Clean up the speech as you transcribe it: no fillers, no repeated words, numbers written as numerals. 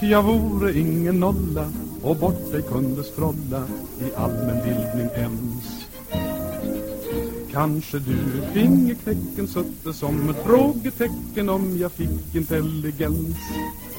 Jag vore ingen nolla och bort dig kunde strålla i allmänbildning ens. Kanske du finge kläcken sutte som ett frågetecken om jag fick intelligens.